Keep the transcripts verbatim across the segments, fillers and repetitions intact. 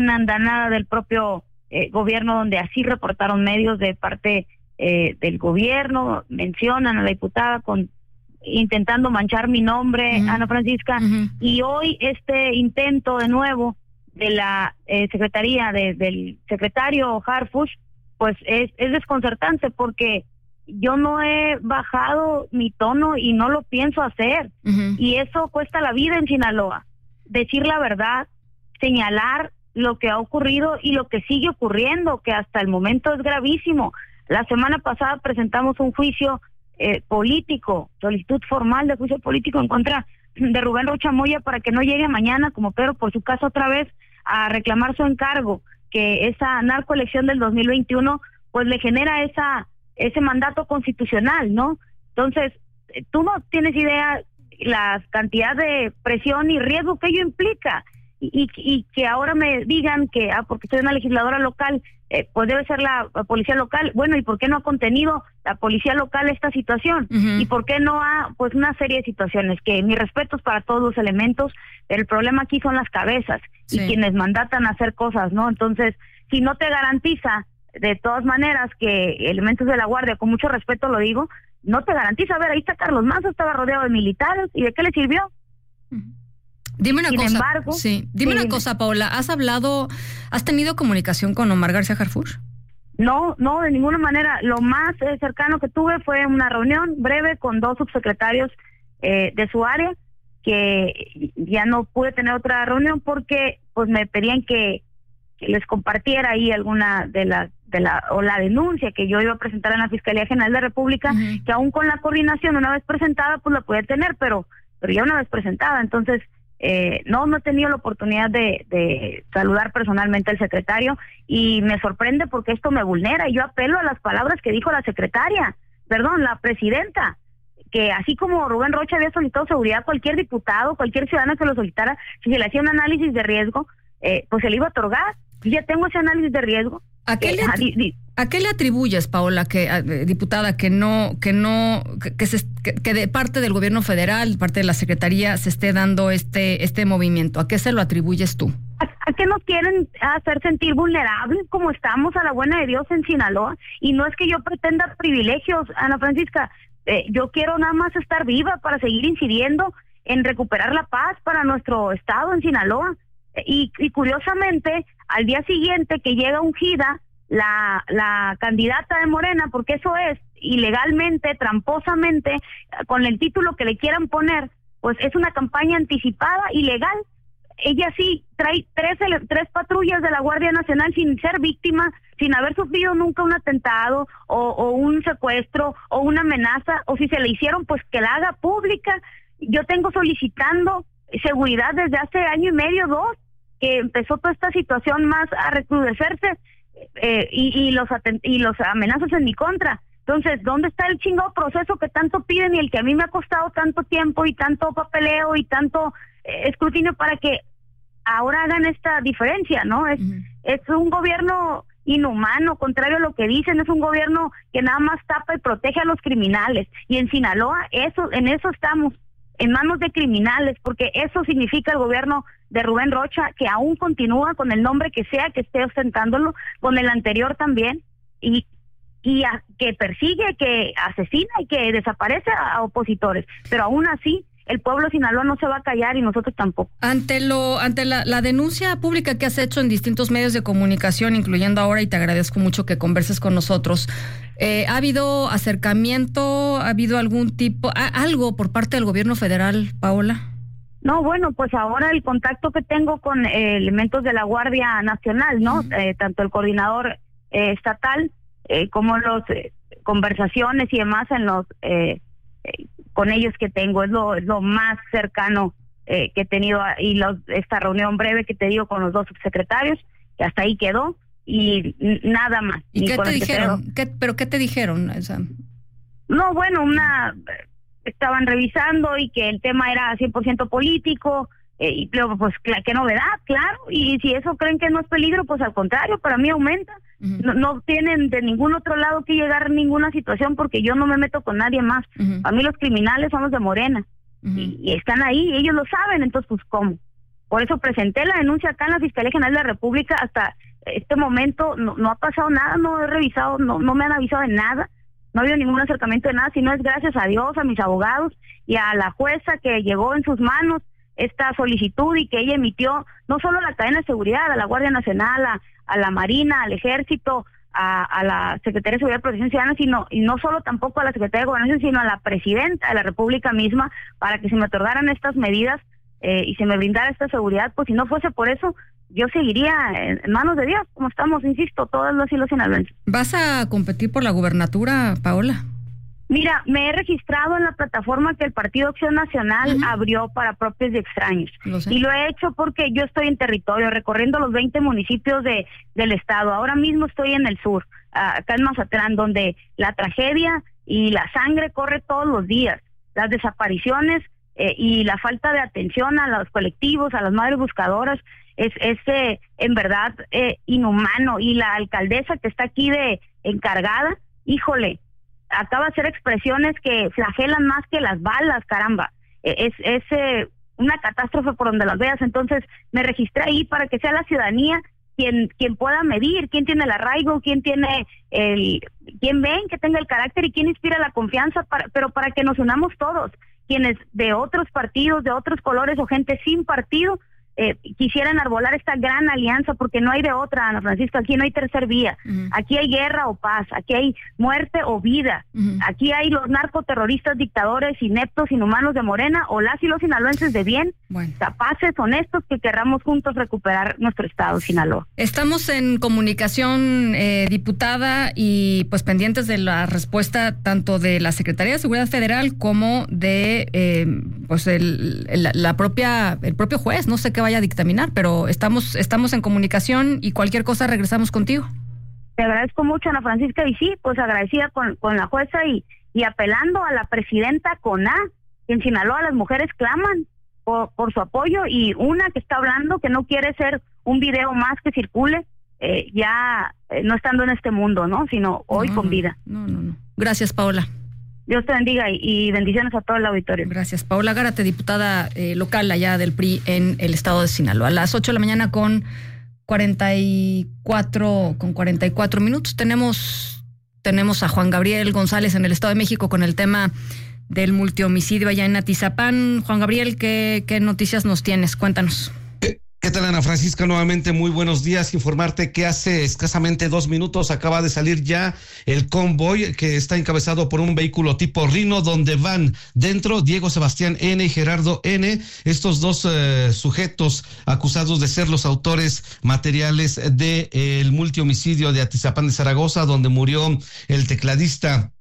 una andanada del propio eh, gobierno, donde así reportaron medios de parte eh, del gobierno, mencionan a la diputada con intentando manchar mi nombre, uh-huh. Ana Francisca, uh-huh. y hoy este intento de nuevo de la eh, secretaría, de, del secretario Harfuch, pues es, es desconcertante, porque yo no he bajado mi tono y no lo pienso hacer, uh-huh. y eso cuesta la vida en Sinaloa. Decir la verdad, señalar lo que ha ocurrido y lo que sigue ocurriendo, que hasta el momento es gravísimo. La semana pasada presentamos un juicio eh, político, solicitud formal de juicio político en contra de Rubén Rocha Moya, para que no llegue mañana, como Pedro por su caso otra vez, a reclamar su encargo, que esa narcoelección del dos mil veintiuno pues le genera esa ese mandato constitucional, ¿no? Entonces, tú no tienes idea la cantidad de presión y riesgo que ello implica, y, y, y que ahora me digan que, ah, porque soy una legisladora local, eh, pues debe ser la, la policía local. Bueno, ¿y por qué no ha contenido la policía local esta situación? Uh-huh. ¿Y por qué no ha, pues, una serie de situaciones? Que mis respetos para todos los elementos, pero el problema aquí son las cabezas, sí. y quienes mandatan a hacer cosas, ¿no? Entonces, si no te garantiza, de todas maneras, que elementos de la Guardia, con mucho respeto lo digo, no te garantiza. A ver, ahí está Carlos Mazo, estaba rodeado de militares, ¿y de qué le sirvió? Uh-huh. Dime una Sin cosa, embargo, sí, dime sí, una cosa, Paola, ¿has hablado, has tenido comunicación con Omar García Harfuch? No, no, de ninguna manera. Lo más eh, cercano que tuve fue una reunión breve con dos subsecretarios eh, de su área, que ya no pude tener otra reunión porque pues me pedían que, que les compartiera ahí alguna de las de la o la denuncia que yo iba a presentar en la Fiscalía General de la República, uh-huh. que aún con la coordinación una vez presentada pues la podía tener, pero pero ya una vez presentada. Entonces eh, no no he tenido la oportunidad de, de saludar personalmente al secretario, y me sorprende porque esto me vulnera, y yo apelo a las palabras que dijo la secretaria, perdón, la presidenta, que así como Rubén Rocha había solicitado seguridad, cualquier diputado, cualquier ciudadano que lo solicitara, si se le hacía un análisis de riesgo, eh, pues se le iba a otorgar. Yo ya tengo ese análisis de riesgo. ¿A qué, eh, le, atri- di- ¿A qué le atribuyes, Paola, que eh, diputada, que no, que no, que, que, se, que, que de parte del gobierno federal, parte de la secretaría, se esté dando este, este movimiento? ¿A qué se lo atribuyes tú? ¿A, a qué nos quieren hacer sentir vulnerables como estamos a la buena de Dios en Sinaloa? Y no es que yo pretenda privilegios, Ana Francisca, eh, yo quiero nada más estar viva para seguir incidiendo en recuperar la paz para nuestro estado en Sinaloa. Y, y curiosamente, al día siguiente que llega ungida la, la candidata de Morena, porque eso es ilegalmente, tramposamente, con el título que le quieran poner, pues es una campaña anticipada, ilegal. Ella sí trae tres, tres patrullas de la Guardia Nacional sin ser víctima, sin haber sufrido nunca un atentado o, o un secuestro o una amenaza, o si se le hicieron, pues que la haga pública. Yo tengo solicitando seguridad desde hace año y medio, dos, que empezó toda esta situación más a recrudecerse, eh, y, y los atent- y los amenazas en mi contra. Entonces, ¿dónde está el chingado proceso que tanto piden y el que a mí me ha costado tanto tiempo y tanto papeleo y tanto eh, escrutinio para que ahora hagan esta diferencia, ¿no? Es, uh-huh. es un gobierno inhumano, contrario a lo que dicen, es un gobierno que nada más tapa y protege a los criminales, y en Sinaloa eso, en eso estamos, en manos de criminales, porque eso significa el gobierno de Rubén Rocha, que aún continúa con el nombre que sea que esté ostentándolo, con el anterior también, y y a, que persigue, que asesina y que desaparece a, a opositores, pero aún así el pueblo de Sinaloa no se va a callar, y nosotros tampoco. Ante lo ante la, la denuncia pública que has hecho en distintos medios de comunicación, incluyendo ahora, y te agradezco mucho que converses con nosotros, eh, ¿ha habido acercamiento, ha habido algún tipo, a, algo por parte del gobierno federal, Paola? No, bueno, pues ahora el contacto que tengo con eh, elementos de la Guardia Nacional, ¿no? Uh-huh. Eh, tanto el coordinador eh, estatal eh, como las eh, conversaciones y demás en los eh, eh, con ellos que tengo, es lo, es lo más cercano eh, que he tenido, y los, esta reunión breve que te digo con los dos subsecretarios, que hasta ahí quedó, y n- nada más. ¿Y qué te dijeron? ¿Qué, ¿Pero qué te dijeron? O sea... No, bueno, una... estaban revisando y que el tema era cien por ciento político, eh, y luego pues cl- qué novedad, claro, y si eso creen que no es peligro, pues al contrario, para mí aumenta. Uh-huh. no, no tienen de ningún otro lado que llegar a ninguna situación, porque yo no me meto con nadie más. Uh-huh. A mí los criminales son los de Morena, uh-huh. y, y están ahí, ellos lo saben, entonces pues ¿cómo? Por eso presenté la denuncia acá en la Fiscalía General de la República. Hasta este momento no, no ha pasado nada, no he revisado, no, no me han avisado de nada, no ha habido ningún acercamiento de nada, sino es gracias a Dios, a mis abogados y a la jueza que llegó en sus manos esta solicitud y que ella emitió no solo a la cadena de seguridad, a la Guardia Nacional, a, a la Marina, al Ejército, a, a la Secretaría de Seguridad y Protección Ciudadana, sino, y no solo tampoco a la Secretaría de Gobernación, sino a la Presidenta de la República misma, para que se me otorgaran estas medidas eh, y se me brindara esta seguridad. Pues si no fuese por eso, yo seguiría en, en manos de Dios, como estamos, insisto, todos los y los sinaloenses. ¿Vas a competir por la gubernatura, Paola? Mira, me he registrado en la plataforma que el Partido Acción Nacional uh-huh. abrió para propios y extraños. Lo sé. Y lo he hecho porque yo estoy en territorio, recorriendo los veinte municipios de del estado. Ahora mismo estoy en el sur, uh, acá en Mazatlán, donde la tragedia y la sangre corre todos los días. Las desapariciones eh, y la falta de atención a los colectivos, a las madres buscadoras, es, es eh, en verdad eh, inhumano. Y la alcaldesa que está aquí de encargada, híjole, acaba de hacer expresiones que flagelan más que las balas, caramba. Es, es eh, una catástrofe por donde las veas. Entonces me registré ahí para que sea la ciudadanía quien quien pueda medir, quién tiene el arraigo, quién tiene el, quién ven que tenga el carácter y quién inspira la confianza, para, pero para que nos unamos todos, quienes de otros partidos, de otros colores o gente sin partido, Eh, quisiera enarbolar esta gran alianza, porque no hay de otra, Ana Francisca. Aquí no hay tercer vía, uh-huh. aquí hay guerra o paz, aquí hay muerte o vida, uh-huh. aquí hay los narcoterroristas, dictadores, ineptos, inhumanos de Morena, o las y los sinaloenses de bien, bueno. capaces, honestos, que querramos juntos recuperar nuestro estado, Sinaloa. Estamos en comunicación, eh, diputada, y pues pendientes de la respuesta tanto de la Secretaría de Seguridad Federal como de eh, pues el, el, la propia, el propio juez. No sé qué vaya a dictaminar, pero estamos estamos en comunicación y cualquier cosa regresamos contigo. Te agradezco mucho, Ana Francisca, y sí, pues agradecida con, con la jueza y, y apelando a la presidenta CONA, que en Sinaloa las mujeres claman por, por su apoyo, y una que está hablando que no quiere ser un video más que circule, eh, ya eh, no estando en este mundo, ¿no? Sino hoy no, con vida. No, no, no. Gracias, Paola. Dios te bendiga y, y bendiciones a todo el auditorio. Gracias. Paola Gárate, diputada eh, local allá del P R I en el estado de Sinaloa. A las ocho de la mañana con cuarenta y cuatro, con cuarenta y cuatro minutos. Tenemos, tenemos a Juan Gabriel González en el Estado de México con el tema del multihomicidio allá en Atizapán. Juan Gabriel, ¿qué, qué noticias nos tienes? Cuéntanos. ¿Qué tal, Ana Francisca? Nuevamente muy buenos días. Informarte que hace escasamente dos minutos acaba de salir ya el convoy que está encabezado por un vehículo tipo Rino, donde van dentro Diego Sebastián N y Gerardo N, estos dos eh, sujetos acusados de ser los autores materiales del de, eh, multihomicidio de Atizapán de Zaragoza, donde murió el tecladista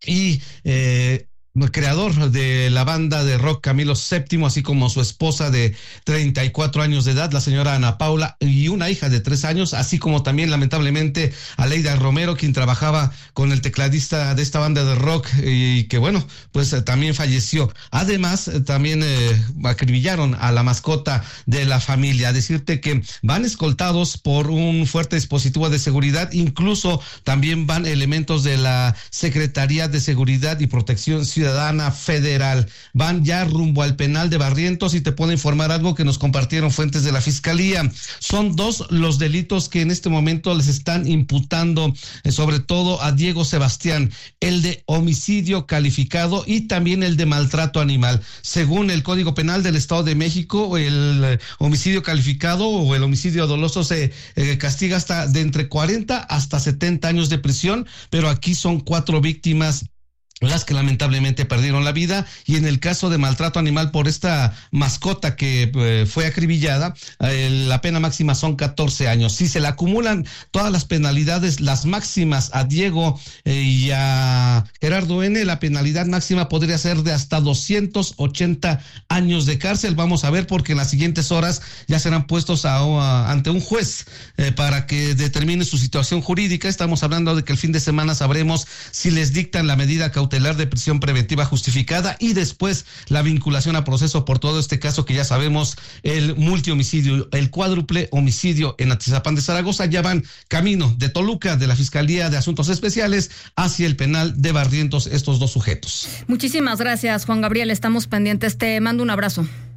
y eh, creador de la banda de rock Camilo séptimo, así como su esposa de treinta y cuatro años de edad, la señora Ana Paula, y una hija de tres años, así como también lamentablemente Aleida Romero, quien trabajaba con el tecladista de esta banda de rock y que bueno, pues también falleció. Además, también eh, acribillaron a la mascota de la familia. Decirte que van escoltados por un fuerte dispositivo de seguridad, incluso también van elementos de la Secretaría de Seguridad y Protección Ciudadana Federal. Van ya rumbo al penal de Barrientos, y te puedo informar algo que nos compartieron fuentes de la Fiscalía. Son dos los delitos que en este momento les están imputando, eh, sobre todo a Diego Sebastián, el de homicidio calificado y también el de maltrato animal. Según el Código Penal del Estado de México, el eh, homicidio calificado o el homicidio doloso se eh, castiga hasta de entre cuarenta hasta setenta años de prisión, pero aquí son cuatro víctimas las que lamentablemente perdieron la vida, y en el caso de maltrato animal por esta mascota que eh, fue acribillada, eh, la pena máxima son catorce años. Si se le acumulan todas las penalidades, las máximas a Diego eh, y a Gerardo N, la penalidad máxima podría ser de hasta doscientos ochenta años de cárcel. Vamos a ver, porque en las siguientes horas ya serán puestos a, a, ante un juez eh, para que determine su situación jurídica. Estamos hablando de que el fin de semana sabremos si les dictan la medida cautelar de prisión preventiva justificada y después la vinculación a proceso por todo este caso que ya sabemos, el multihomicidio, el cuádruple homicidio en Atizapán de Zaragoza. Ya van camino de Toluca, de la Fiscalía de Asuntos Especiales, hacia el penal de Barrientos estos dos sujetos. Muchísimas gracias, Juan Gabriel. Estamos pendientes. Te mando un abrazo.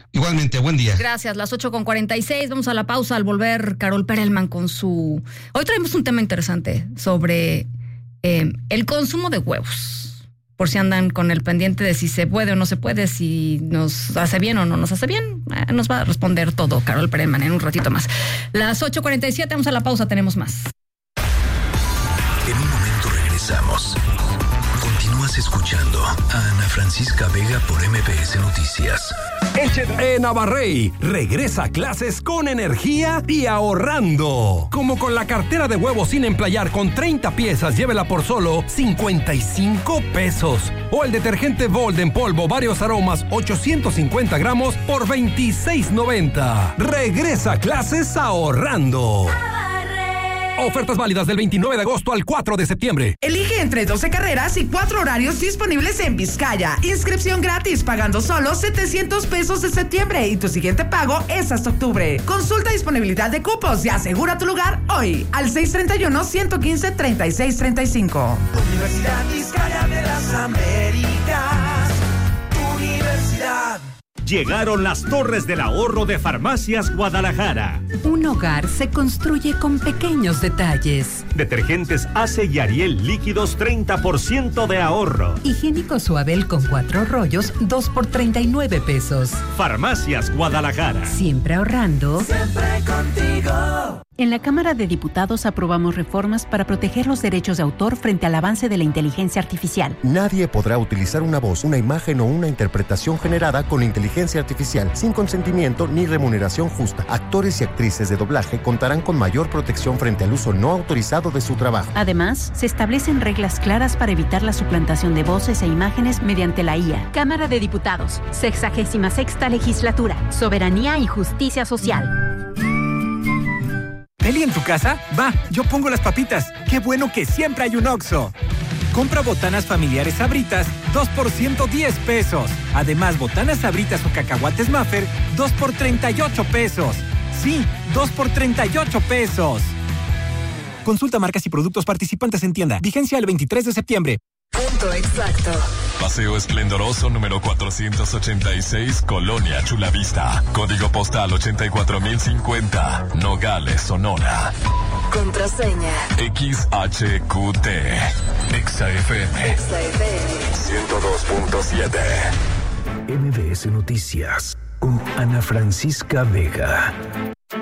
Igualmente, buen día. Gracias, las ocho con cuarenta y seis, vamos a la pausa. Al volver, Carol Perelman con su... Hoy traemos un tema interesante sobre eh, el consumo de huevos, por si andan con el pendiente de si se puede o no se puede, si nos hace bien o no nos hace bien. Eh, nos va a responder todo Carol Perelman en un ratito más. Las ocho cuarenta y siete, vamos a la pausa, tenemos más. En un momento regresamos. Continúas escuchando a Ana Francisca Vega por M B S Noticias. En Abarrey, regresa a clases con energía y ahorrando. Como con la cartera de huevos sin emplayar con treinta piezas, llévela por solo cincuenta y cinco pesos. O el detergente Bold en polvo, varios aromas, ochocientos cincuenta gramos por veintiséis noventa. Regresa a clases ahorrando. Ofertas válidas del veintinueve de agosto al cuatro de septiembre. Elige entre doce carreras y cuatro horarios disponibles en Vizcaya. Inscripción gratis pagando solo setecientos pesos de septiembre y tu siguiente pago es hasta octubre. Consulta disponibilidad de cupos y asegura tu lugar hoy al seis treinta y uno, ciento quince, treinta y seis treinta y cinco. Universidad Vizcaya de las Américas. Universidad. Llegaron las Torres del Ahorro de Farmacias Guadalajara. Un hogar se construye con pequeños detalles. Detergentes Ace y Ariel líquidos treinta por ciento de ahorro. Higiénico Suabel con cuatro rollos, dos por treinta y nueve pesos. Farmacias Guadalajara. Siempre ahorrando. Siempre contigo. En la Cámara de Diputados aprobamos reformas para proteger los derechos de autor frente al avance de la inteligencia artificial. Nadie podrá utilizar una voz, una imagen o una interpretación generada con inteligencia artificial sin consentimiento ni remuneración justa. Actores y actrices de doblaje contarán con mayor protección frente al uso no autorizado de su trabajo. Además, se establecen reglas claras para evitar la suplantación de voces e imágenes mediante la I A. Cámara de Diputados, sexagésima sexta legislatura, soberanía y justicia social. ¿Peli en tu casa? Va, yo pongo las papitas. ¡Qué bueno que siempre hay un Oxxo! Compra botanas familiares Sabritas, dos por ciento diez pesos. Además, botanas Sabritas o cacahuates Maffer, dos por treinta y ocho pesos. Sí, dos por treinta y ocho pesos. Consulta marcas y productos participantes en tienda. Vigencia el veintitrés de septiembre. Punto exacto. Paseo Esplendoroso número cuatrocientos ochenta y seis, Colonia Chulavista. Código postal ochenta y cuatro mil cincuenta, Nogales, Sonora. Contraseña X H Q T. Exa F M. Exa F M ciento dos punto siete. M B S Noticias con Ana Francisca Vega.